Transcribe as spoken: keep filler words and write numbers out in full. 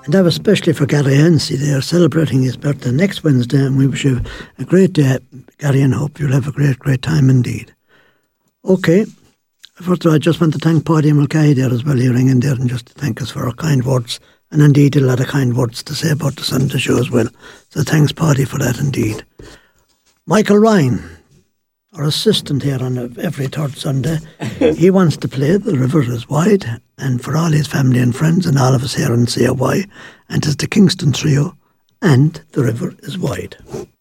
And that was especially for Gary Hensey. They are celebrating his birthday next Wednesday, and we wish you a great day, Gary, and hope you'll have a great, great time indeed. Okay. First of all, I just want to thank Paddy Mulcahy there as well. He rang in there and just to thank us for our kind words. And indeed, a lot of kind words to say about the Sunday show as well. So thanks, Paddy, for that indeed. Michael Ryan, our assistant here on every third Sunday, he wants to play The River is Wide, and for all his family and friends and all of us here in C O Y, and it's the Kingston Trio, and The River is Wide.